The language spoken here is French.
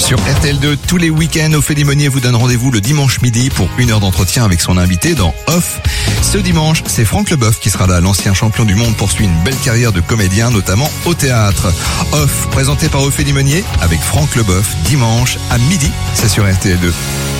Sur RTL2, tous les week-ends, Ophélie Meunier vous donne rendez-vous le dimanche midi pour 1 heure d'entretien avec son invité dans Off. Ce dimanche, c'est Franck Leboeuf qui sera là. L'ancien champion du monde poursuit une belle carrière de comédien, notamment au théâtre. Off, présenté par Ophélie Meunier avec Franck Leboeuf, dimanche à midi, c'est sur RTL2.